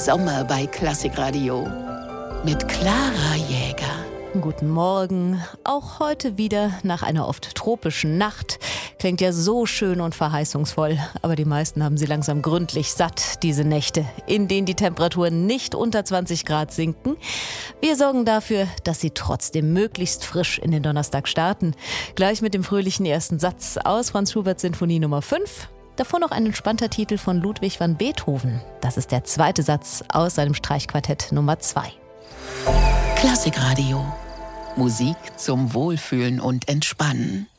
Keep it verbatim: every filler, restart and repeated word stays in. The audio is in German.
Sommer bei Klassikradio mit Clara Jäger. Guten Morgen. Auch heute wieder nach einer oft tropischen Nacht. Klingt ja so schön und verheißungsvoll, aber die meisten haben sie langsam gründlich satt, diese Nächte, in denen die Temperaturen nicht unter zwanzig Grad sinken. Wir sorgen dafür, dass sie trotzdem möglichst frisch in den Donnerstag starten. Gleich mit dem fröhlichen ersten Satz aus Franz Schuberts Sinfonie Nummer fünf. Davor noch ein entspannter Titel von Ludwig van Beethoven. Das ist der zweite Satz aus seinem Streichquartett Nummer zwei. Klassikradio. Musik zum Wohlfühlen und Entspannen.